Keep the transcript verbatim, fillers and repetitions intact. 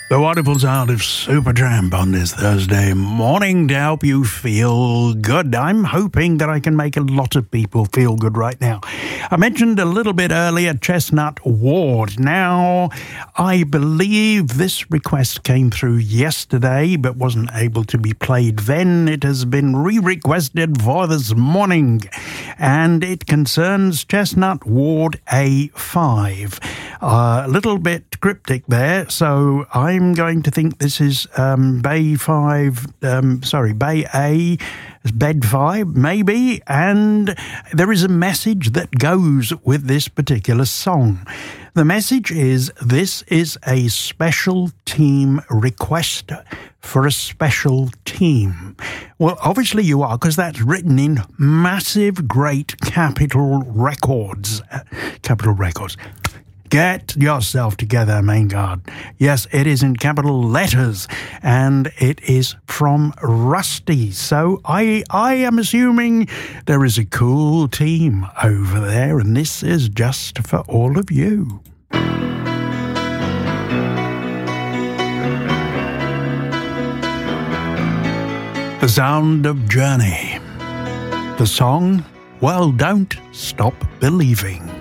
The wonderful sound of Supertramp on this Thursday morning to help you feel good. I'm hoping that I can make a lot of people feel good right now. I mentioned a little bit earlier Chestnut Ward. Now, I believe this request came through yesterday but wasn't able to be played then. It has been re-requested for this morning, and it concerns Chestnut Ward A five. Uh, a little bit cryptic there, so I'm going to think this is um, Bay five, um, sorry, Bay A, Bed five, maybe, and there is a message that goes with this particular song. The message is, this is a special team request for a special team. Well, obviously you are, because that's written in massive, great Capitol Records. Uh, Capitol Records. Get yourself together, Main Guard. Yes, it is in capital letters, and it is from Rusty. So I I am assuming there is a cool team over there, and this is just for all of you. The sound of Journey. The song, Well, Don't Stop Believing.